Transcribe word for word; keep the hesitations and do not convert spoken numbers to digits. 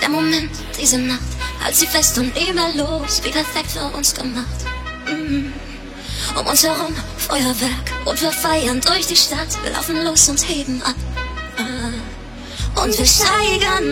Der Moment, diese Nacht, halt sie fest und nie mehr los, wie perfekt für uns gemacht. Mm. Um uns herum Feuerwerk und wir feiern durch die Stadt. Wir laufen los und heben ab. Ah. Und wir steigern